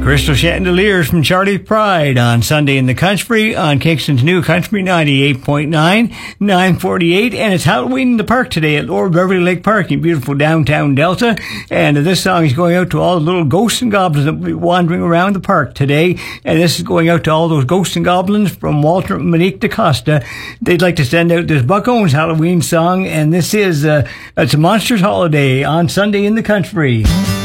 Crystal Chandeliers from Charlie Pride on Sunday in the Country on Kingston's New Country 98.9, 948. And it's Halloween in the park today at Lower Beverly Lake Park in beautiful downtown Delta. And this song is going out to all the little ghosts and goblins that will be wandering around the park today. And this is going out to all those ghosts and goblins from Walter and Monique DaCosta. They'd like to send out this Buck Owens Halloween song. And this is it's a Monsters Holiday on Sunday in the Country.